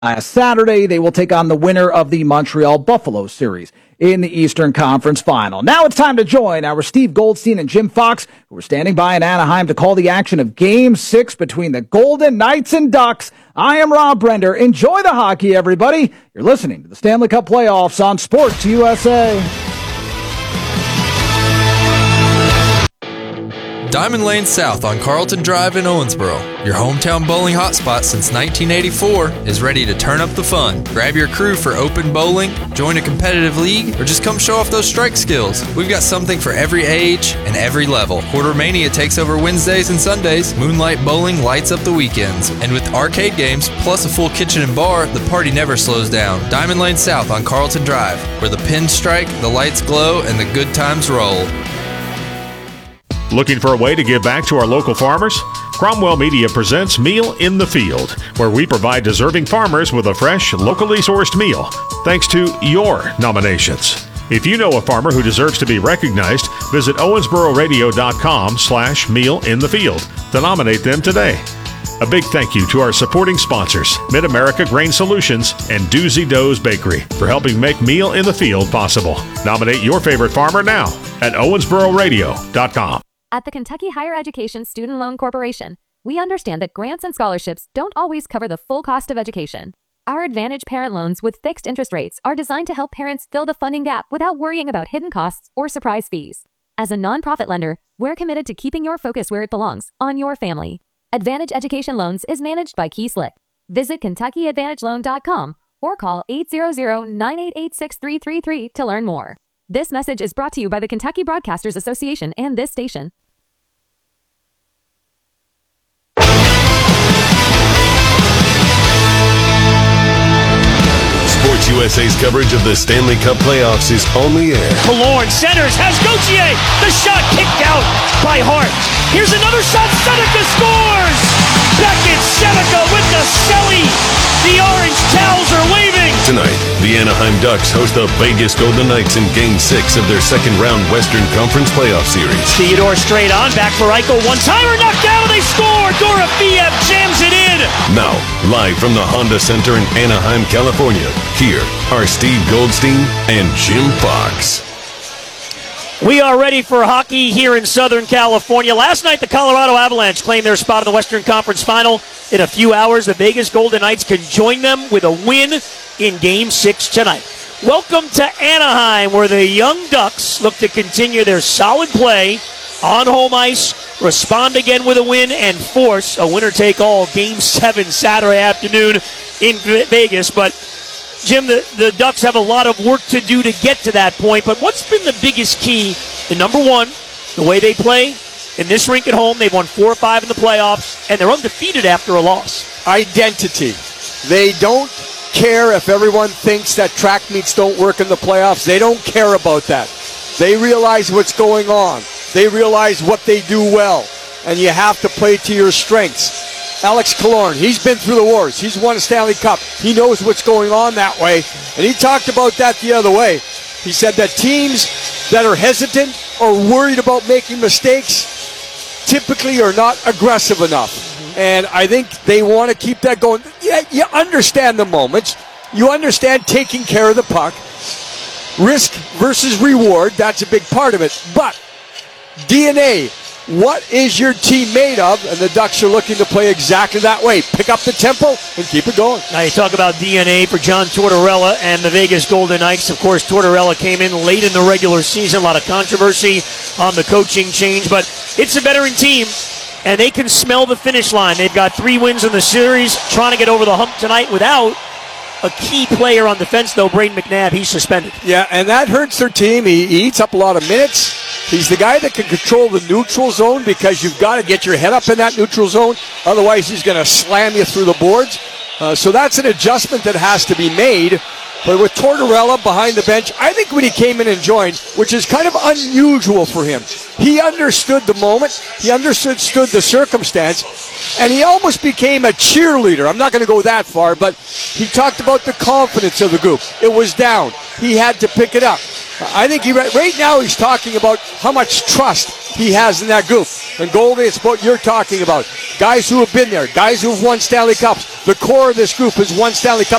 Saturday, they will take on the winner of the Montreal Buffalo series in the Eastern Conference Final. Now it's time to join our Steve Goldstein and Jim Fox, who are standing by in Anaheim to call the action of Game 6 between the Golden Knights and Ducks. I am Rob Brender. Enjoy the hockey, everybody. You're listening to the Stanley Cup Playoffs on Sports USA. Diamond Lane South on Carlton Drive in Owensboro, your hometown bowling hotspot since 1984, is ready to turn up the fun. Grab your crew for open bowling, join a competitive league, or just come show off those strike skills. We've got something for every age and every level. Quartermania takes over Wednesdays and Sundays. Moonlight Bowling lights up the weekends. And with arcade games, plus a full kitchen and bar, the party never slows down. Diamond Lane South on Carlton Drive, where the pins strike, the lights glow, and the good times roll. Looking for a way to give back to our local farmers? Cromwell Media presents Meal in the Field, where we provide deserving farmers with a fresh, locally sourced meal, thanks to your nominations. If you know a farmer who deserves to be recognized, visit owensbororadio.com/mealinthefield to nominate them today. A big thank you to our supporting sponsors, Mid-America Grain Solutions and Doozy Doe's Bakery, for helping make Meal in the Field possible. Nominate your favorite farmer now at owensbororadio.com. At the Kentucky Higher Education Student Loan Corporation, we understand that grants and scholarships don't always cover the full cost of education. Our Advantage Parent Loans with fixed interest rates are designed to help parents fill the funding gap without worrying about hidden costs or surprise fees. As a nonprofit lender, we're committed to keeping your focus where it belongs, on your family. Advantage Education Loans is managed by Key Slick. Visit KentuckyAdvantageLoan.com or call 800-988-6333 to learn more. This message is brought to you by the Kentucky Broadcasters Association and this station. Sports USA's coverage of the Stanley Cup playoffs is on the air. Killorn centers, has Gauthier. The shot kicked out by Hart. Here's another shot. Seneca scores. Beckett, Seneca with the celly. The orange towels are waving. Tonight, the Anaheim Ducks host the Vegas Golden Knights in Game 6 of their second-round Western Conference playoff series. Theodore straight on, back for Eichel. One-timer knocked down, and they score. Dorofeev jams it in. Now, live from the Honda Center in Anaheim, California, here are Steve Goldstein and Jim Fox. We are ready for hockey here in Southern California. Last night, the Colorado Avalanche claimed their spot in the Western Conference Final. In a few hours, the Vegas Golden Knights can join them with a win in Game 6 tonight. Welcome to Anaheim, where the Young Ducks look to continue their solid play on home ice, respond again with a win, and force a winner-take-all Game 7 Saturday afternoon in Vegas. But Jim, the Ducks have a lot of work to do to get to that point, but what's been the biggest key? The number one, the way they play. In this rink at home, they've won 4 or 5 in the playoffs, and they're undefeated after a loss. Identity. They don't care if everyone thinks that track meets don't work in the playoffs. They don't care about that. They realize what's going on. They realize what they do well, and you have to play to your strengths. Alex Killorn, he's been through the wars. He's won a Stanley Cup. He knows what's going on that way. And he talked about that the other way. He said that teams that are hesitant or worried about making mistakes typically are not aggressive enough. And I think they want to keep that going. Yeah, you understand the moments. You understand taking care of the puck. Risk versus reward, that's a big part of it. But DNA, what is your team made of? And the Ducks are looking to play exactly that way. Pick up the tempo and keep it going. Now you talk about DNA for John Tortorella and the Vegas Golden Knights. Of course, Tortorella came in late in the regular season. A lot of controversy on the coaching change, but it's a veteran team, and they can smell the finish line. They've got 3 wins in the series, trying to get over the hump tonight without a key player on defense, though. Braden McNabb, he's suspended. Yeah, and that hurts their team. He eats up a lot of minutes. He's the guy that can control the neutral zone, because you've got to get your head up in that neutral zone. Otherwise, he's going to slam you through the boards. So that's an adjustment that has to be made. But with Tortorella behind the bench, I think when he came in and joined, which is kind of unusual for him, he understood the moment, he understood the circumstance, and he almost became a cheerleader. I'm not going to go that far, but he talked about the confidence of the group. It was down. He had to pick it up. I think right now he's talking about how much trust he has in that group. And Goldie, it's what you're talking about. Guys who have been there, guys who have won Stanley Cups. The core of this group has won Stanley Cup